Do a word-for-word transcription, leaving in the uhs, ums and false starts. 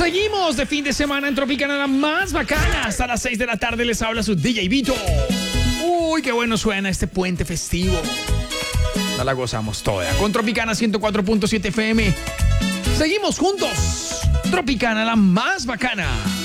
Seguimos de fin de semana en Tropicana, la más bacana. Hasta las seis de la tarde les habla su D J Vito. Uy, qué bueno suena este puente festivo. No la gozamos toda. Con Tropicana ciento cuatro punto siete F M. Seguimos juntos. Tropicana, la más bacana.